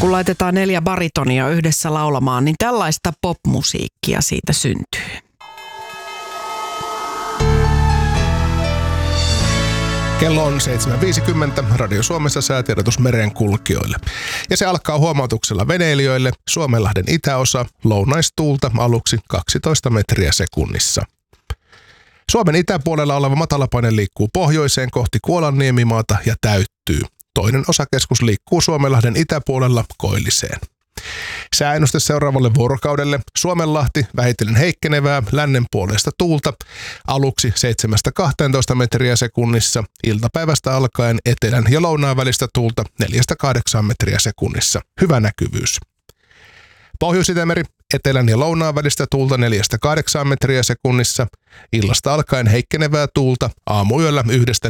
kun laitetaan 4 baritonia yhdessä laulamaan, niin tällaista popmusiikkia siitä syntyy. Kello on 7.50, Radio Suomessa säätiedotus merenkulkijoille. Ja se alkaa huomautuksella veneilijöille. Suomenlahden itäosa, lounaistuulta aluksi 12 metriä sekunnissa. Suomen itäpuolella oleva matalapaine liikkuu pohjoiseen kohti Kuolanniemimaata ja täyttyy. Toinen osakeskus liikkuu Suomenlahden itäpuolella koilliseen. Sääennuste seuraavalle vuorokaudelle. Suomenlahti vähitellen heikkenevää lännen puolesta tuulta aluksi 7-12 metriä sekunnissa, iltapäivästä alkaen etelän ja lounaan välistä tuulta 4-8 metriä sekunnissa. Hyvä näkyvyys. Pohjois-Itämeri etelän ja lounaan välistä tuulta 4-8 metriä sekunnissa, illasta alkaen heikkenevää tuulta, aamuyöllä